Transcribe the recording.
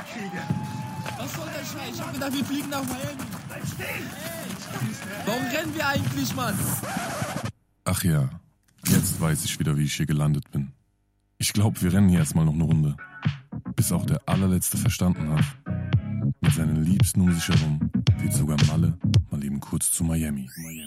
Was soll der Scheiß? Ich hab gedacht, wir fliegen nach Miami. Bleib stehen! Warum rennen wir eigentlich, Mann? Ach ja, jetzt weiß ich wieder, wie ich hier gelandet bin. Ich glaube, wir rennen hier erstmal noch eine Runde. Bis auch der allerletzte verstanden hat. Mit seinen Liebsten um sich herum wird sogar Malle mal eben kurz zu Miami.